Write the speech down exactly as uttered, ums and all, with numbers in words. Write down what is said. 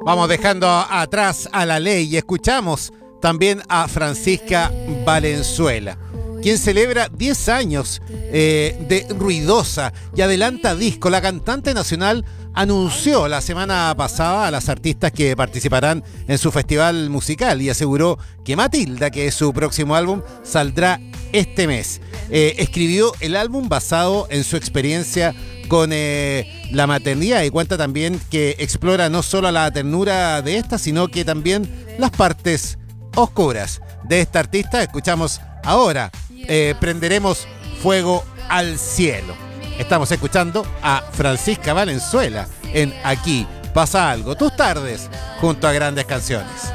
Vamos dejando atrás a La Ley y escuchamos también a Francisca Valenzuela, quien celebra diez años eh, de Ruidosa y adelanta disco. La cantante nacional anunció la semana pasada a las artistas que participarán en su festival musical y aseguró que Matilda, que es su próximo álbum, saldrá este mes. Eh, escribió el álbum basado en su experiencia con eh, la maternidad y cuenta también que explora no solo la ternura de esta, sino que también las partes oscuras de esta artista. Escuchamos ahora eh, Prenderemos Fuego al Cielo. Estamos escuchando a Francisca Valenzuela en Aquí Pasa Algo, tus tardes junto a grandes canciones.